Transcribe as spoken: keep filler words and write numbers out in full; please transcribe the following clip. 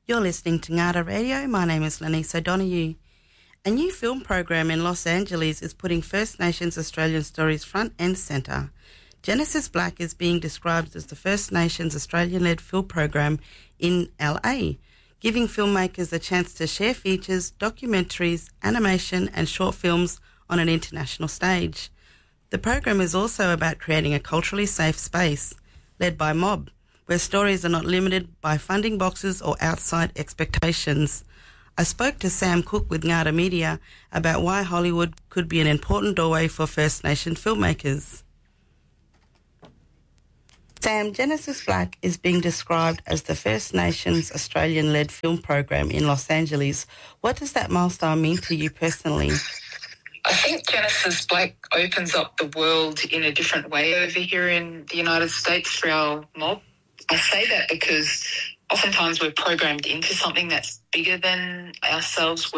You're listening to Ngada Radio. My name is Lenise O'Donoghue. A new film program in Los Angeles is putting First Nations Australian stories front and centre. Genesis Black is being described as the First Nations Australian-led film program in L A, giving filmmakers a chance to share features, documentaries, animation and short films on an international stage. The program is also about creating a culturally safe space, led by Mob, where stories are not limited by funding boxes or outside expectations. I spoke to Sam Cook with Ngada Media about why Hollywood could be an important doorway for First Nation filmmakers. Sam, Genesis Black is being described as the First Nations Australian-led film program in Los Angeles. What does that milestone mean to you personally? I think Genesis Black opens up the world in a different way over here in the United States for our mob. I say that because oftentimes we're programmed into something that's bigger than ourselves.